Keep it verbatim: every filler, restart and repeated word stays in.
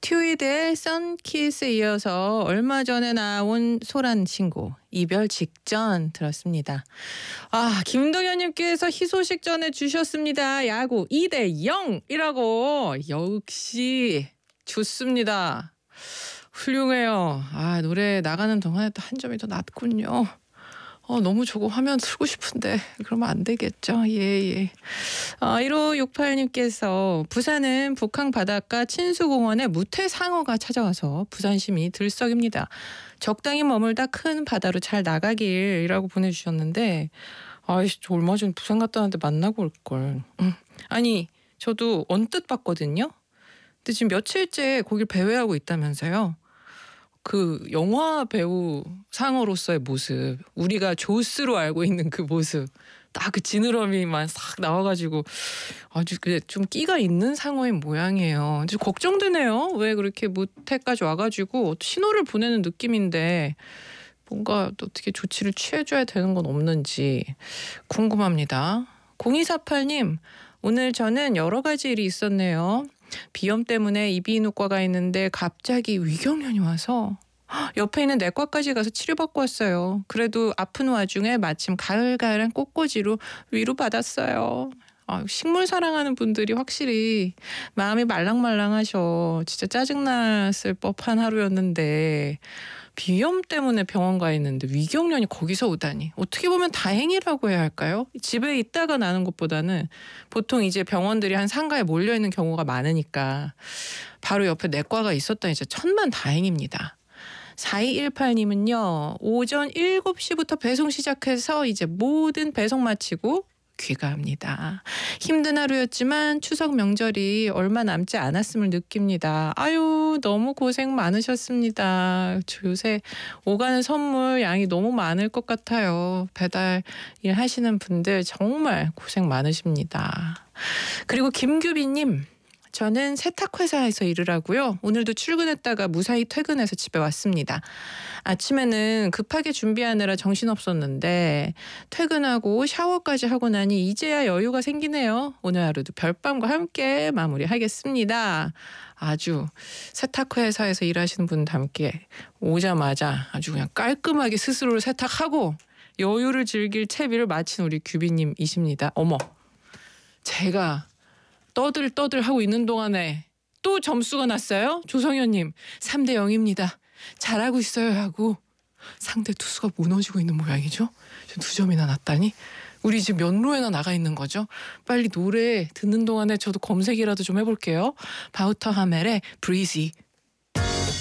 튜이드의 선키스에 이어서 얼마 전에 나온 소란 신고 이별 직전 들었습니다. 아, 김동현님께서 희소식 전해주셨습니다. 야구 이 대 영이라고. 역시 좋습니다. 훌륭해요. 아, 노래 나가는 동안에 또 한 점이 더 낮군요. 어, 너무 저거 화면 틀고 싶은데 그러면 안 되겠죠. 예, 예. 아, 일오육팔님께서 부산은 북한 바닷가 친수공원에 무태상어가 찾아와서 부산시민이 들썩입니다. 적당히 머물다 큰 바다로 잘 나가길이라고 보내주셨는데, 아이씨, 저 얼마 전에 부산 갔다 왔는데 만나고 올걸. 음. 아니, 저도 언뜻 봤거든요. 근데 지금 며칠째 거길 배회하고 있다면서요. 그 영화 배우 상어로서의 모습, 우리가 조스로 알고 있는 그 모습, 딱 그 지느러미만 싹 나와가지고 아주 좀 끼가 있는 상어의 모양이에요. 좀 걱정되네요. 왜 그렇게 무태까지 와가지고 신호를 보내는 느낌인데 뭔가 어떻게 조치를 취해줘야 되는 건 없는지 궁금합니다. 공이사팔님, 오늘 저는 여러 가지 일이 있었네요. 비염 때문에 이비인후과가 있는데 갑자기 위경련이 와서 옆에 있는 내과까지 가서 치료받고 왔어요. 그래도 아픈 와중에 마침 가을가을한 꽃꽂이로 위로받았어요. 아, 식물 사랑하는 분들이 확실히 마음이 말랑말랑하셔. 진짜 짜증났을 법한 하루였는데 비염 때문에 병원 가 있는데 위경련이 거기서 오다니. 어떻게 보면 다행이라고 해야 할까요? 집에 있다가 나는 것보다는 보통 이제 병원들이 한 상가에 몰려있는 경우가 많으니까 바로 옆에 내과가 있었다니 진짜 천만 다행입니다. 사이일팔님은요. 오전 일곱 시부터 배송 시작해서 이제 모든 배송 마치고 귀가합니다. 힘든 하루였지만 추석 명절이 얼마 남지 않았음을 느낍니다. 아유, 너무 고생 많으셨습니다. 요새 오가는 선물 양이 너무 많을 것 같아요. 배달 일 하시는 분들 정말 고생 많으십니다. 그리고 김규빈님, 저는 세탁회사에서 일을 하고요. 오늘도 출근했다가 무사히 퇴근해서 집에 왔습니다. 아침에는 급하게 준비하느라 정신없었는데 퇴근하고 샤워까지 하고 나니 이제야 여유가 생기네요. 오늘 하루도 별밤과 함께 마무리하겠습니다. 아주 세탁회사에서 일하시는 분답게 오자마자 아주 그냥 깔끔하게 스스로를 세탁하고 여유를 즐길 채비를 마친 우리 규빈님이십니다. 어머, 제가 떠들 떠들 하고 있는 동안에 또 점수가 났어요. 조성현님, 삼 대 영입니다. 잘하고 있어요 하고 상대 투수가 무너지고 있는 모양이죠. 두 점이나 났다니 우리 지금 몇 로에나 나가 있는 거죠. 빨리 노래 듣는 동안에 저도 검색이라도 좀 해볼게요. 바우터 하멜의 브리지.